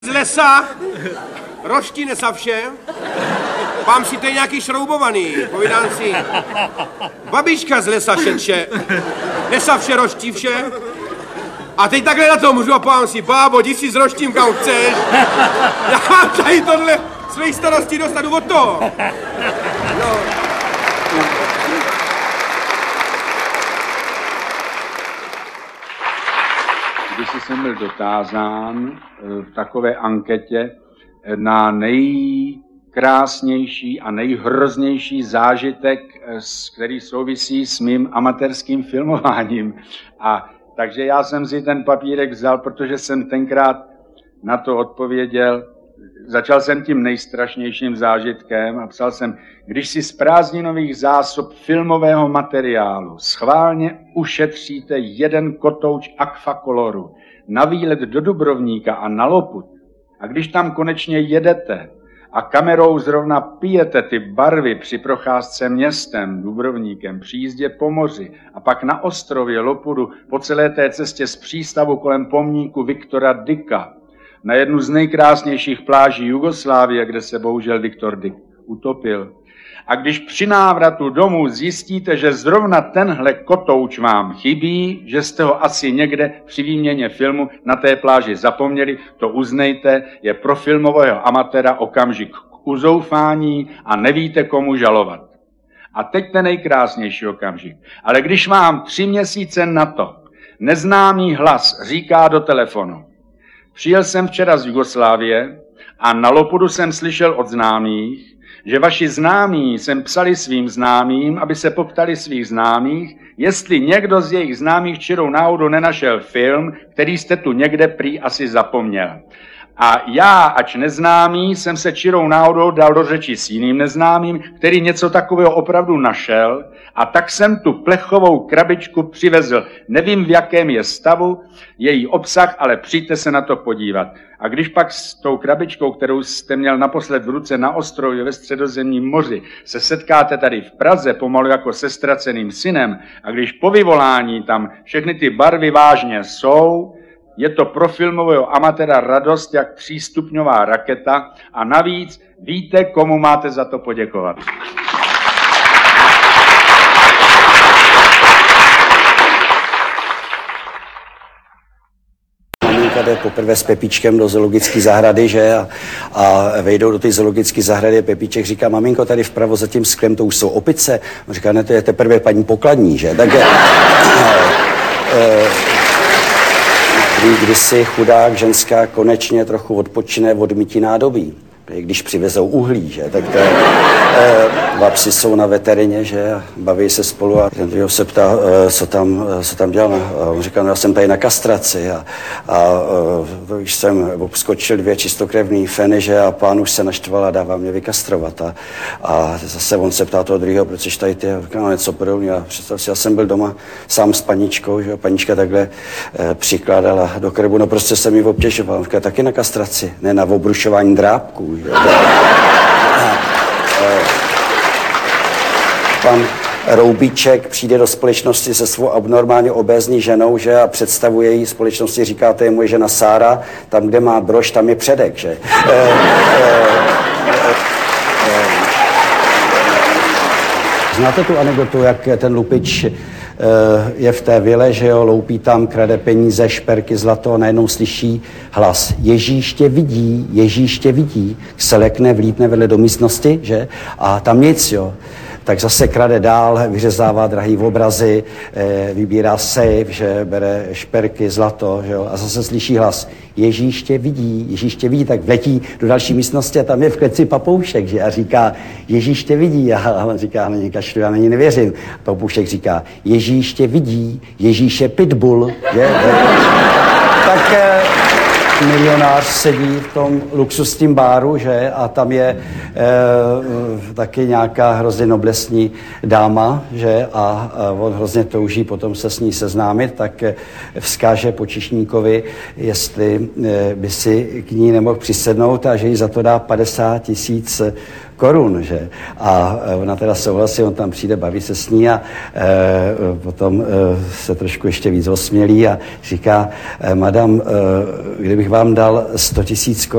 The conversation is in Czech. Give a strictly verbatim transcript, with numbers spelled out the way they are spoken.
Z lesa, roští nesavše, pám si to je nějaký šroubovaný, povídám si. Babička z lesa šetře, nesavše roští vše. A teď takhle na to můžu a povám si, bábo, jdi si s roštím kam chceš. Já tady tohle svých starostí dostanu od toho. No. Když jsem byl dotázán v takové anketě na nejkrásnější a nejhroznější zážitek, který souvisí s mým amatérským filmováním. A takže já jsem si ten papírek vzal, protože jsem tenkrát na to odpověděl. Začal jsem tím nejstrašnějším zážitkem a psal jsem, když si z prázdninových zásob filmového materiálu schválně ušetříte jeden kotouč akvakoloru na výlet do Dubrovníka a na Lopud, a když tam konečně jedete a kamerou zrovna pijete ty barvy při procházce městem, Dubrovníkem, při jízdě po moři a pak na ostrově Lopudu po celé té cestě z přístavu kolem pomníku Viktora Dicka na jednu z nejkrásnějších pláží Jugoslávie, kde se bohužel Viktor Dick utopil. A když při návratu domů zjistíte, že zrovna tenhle kotouč vám chybí, že jste ho asi někde při výměně filmu na té pláži zapomněli, to uznejte, je pro filmového amatéra okamžik k uzoufání a nevíte, komu žalovat. A teď ten nejkrásnější okamžik. Ale když vám tři měsíce na to neznámý hlas říká do telefonu, přijel jsem včera z Jugoslávie a na Lopudu jsem slyšel od známých, že vaši známí sem psali svým známým, aby se poptali svých známých, jestli někdo z jejich známých čirou náhodou nenašel film, který jste tu někde prý asi zapomněl. A já, ač neznámý, jsem se čirou náhodou dal do řeči s jiným neznámým, který něco takového opravdu našel, a tak jsem tu plechovou krabičku přivezl. Nevím, v jakém je stavu její obsah, ale přijďte se na to podívat. A když pak s tou krabičkou, kterou jste měl naposled v ruce na ostrově ve Středozemním moři, se setkáte tady v Praze pomalu jako se ztraceným synem, a když po vyvolání tam všechny ty barvy vážně jsou, je to pro filmového amatéra radost jak třístupňová raketa a navíc víte, komu máte za to poděkovat. Maminka jde poprvé s Pepíčkem do zoologické zahrady, že? A, a vejdou do té zoologické zahrady. Pepíček říká, maminko, tady vpravo za tím sklem to už jsou opice. On říká, ne, to je teprve paní pokladní, že? Tak je, kdysi chudák ženská konečně trochu odpočine od mytí nádobí. Když přivezou uhlí, že, tak to je, e, dva psi jsou na veterině, že, a baví se spolu a ten druhý se ptá, e, co tam, co tam dělal. A on říká, no já jsem tady na kastraci a, a e, když jsem obskočil dvě čistokrevný feny, že, a pán už se naštval a dává mě vykastrovat. A, a zase on se ptá toho druhého, proč jsi tady ty, a říká, no něco podobného. A představ si, já jsem byl doma sám s paničkou, že, a panička takhle e, přikládala do krbu, no prostě jsem ji obtěžoval. On říká, taky na kastraci, ne na obrušování drápků. Pan Roubíček přijde do společnosti se svou abnormálně obézní ženou, že, a představuje jí společnosti, říká, to je moje žena Sára, tam, kde má brož, tam je předek, že. E, e, e, e, Znáte tu anekdotu, jak ten lupič je v té vile, že jo, loupí tam, krade peníze, šperky, zlato, a najednou slyší hlas. Ježíš tě vidí, Ježíš tě vidí. Se lekne, vlítne vedle do místnosti, že? A tam nic, jo. Tak zase krade dál, vyřezává drahý obrazy, e, vybírá sejf, že bere šperky, zlato, že jo, a zase slyší hlas. Ježíš tě vidí, Ježíš tě vidí, tak vletí do další místnosti a tam je v kleci papoušek, že, a říká, Ježíš tě vidí, a on říká, no kašlu, já na ní nevěřím. Papoušek říká, Ježíš tě vidí, Ježíš je pitbull, že? Tak e, milionář sedí v tom luxusním báru, že, a tam je e, taky nějaká hrozně noblesní dáma, že, a, a on hrozně touží potom se s ní seznámit, tak e, vzkáže počišníkovi, jestli e, by si k ní nemohl přisednout a že jí za to dá padesát tisíc korun, že? A ona teda souhlasí, on tam přijde, baví se s ní a e, potom e, se trošku ještě víc osmělí a říká, e, madam, e, kdybych vám dal sto tisíc korun,